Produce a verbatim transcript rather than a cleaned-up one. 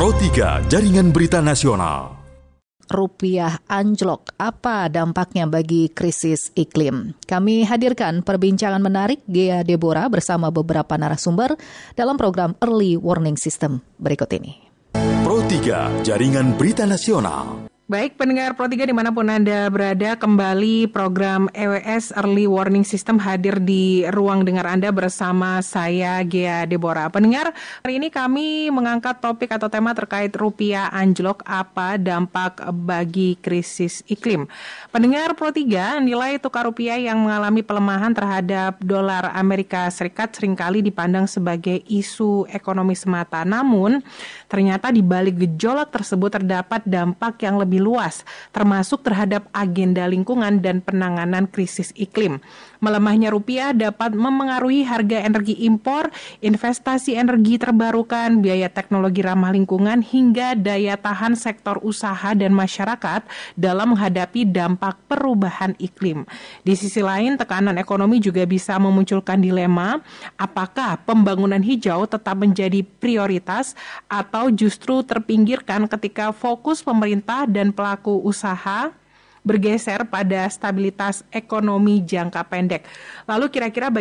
Pro tiga Jaringan Berita Nasional. Rupiah anjlok, apa dampaknya bagi krisis iklim? Kami hadirkan perbincangan menarik Ghea Deborah bersama beberapa narasumber dalam program Early Warning System berikut ini. Pro tiga Jaringan Berita Nasional. Baik, pendengar Pro tiga dimanapun Anda berada, kembali program E W S Early Warning System hadir di ruang dengar Anda bersama saya, Ghea Deborah. Pendengar, hari ini kami mengangkat topik atau tema terkait rupiah anjlok, apa dampak bagi krisis iklim. Pendengar Pro tiga, nilai tukar rupiah yang mengalami pelemahan terhadap dolar Amerika Serikat seringkali dipandang sebagai isu ekonomi semata. Namun, ternyata di balik gejolak tersebut terdapat dampak yang lebih luas, termasuk terhadap agenda lingkungan dan penanganan krisis iklim. Melemahnya rupiah dapat memengaruhi harga energi impor, investasi energi terbarukan, biaya teknologi ramah lingkungan, hingga daya tahan sektor usaha dan masyarakat dalam menghadapi dampak perubahan iklim. Di sisi lain, tekanan ekonomi juga bisa memunculkan dilema, apakah pembangunan hijau tetap menjadi prioritas atau justru terpinggirkan ketika fokus pemerintah dan pelaku usaha bergeser pada stabilitas ekonomi jangka pendek. Lalu kira-kira